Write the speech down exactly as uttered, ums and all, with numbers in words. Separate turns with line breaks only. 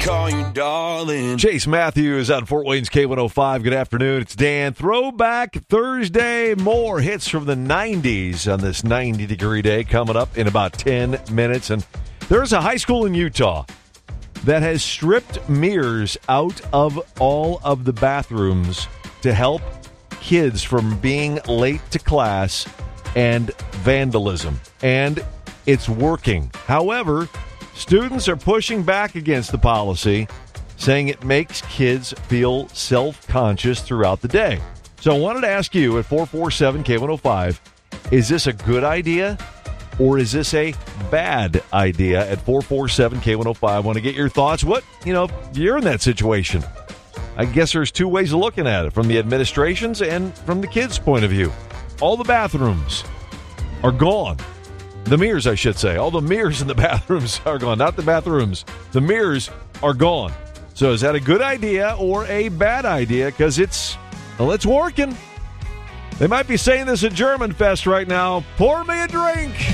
call you darling.
Chase Matthews on Fort Wayne's K one oh five. Good afternoon. It's Dan. Throwback Thursday. More hits from the nineties on this ninety-degree day coming up in about ten minutes. And there's a high school in Utah that has stripped mirrors out of all of the bathrooms to help kids from being late to class and vandalism. And it's working. However, students are pushing back against the policy, saying it makes kids feel self-conscious throughout the day. So I wanted to ask you at four four seven K one oh five, is this a good idea or is this a bad idea? At four four seven K one oh five, I want to get your thoughts. What, you know, you're in that situation. I guess there's two ways of looking at it, from the administration's and from the kids' point of view. All the bathrooms are gone. The mirrors, I should say. All the mirrors in the bathrooms are gone. Not the bathrooms. The mirrors are gone. So is that a good idea or a bad idea? Because it's, well, it's working. They might be saying this at German Fest right now. Pour me a drink.